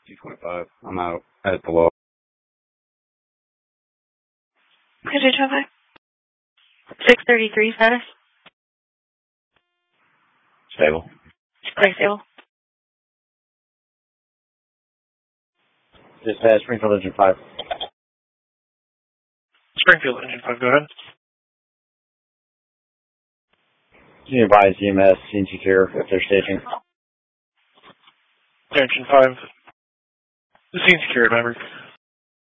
225. I'm out at the low. Could you try 633 status? Stable. Clear stable. Dispatch, Springfield Engine 5. Springfield Engine 5, go ahead. Can you advise EMS, scene secure, if they're staging? Engine 5. The scene's secure, remember.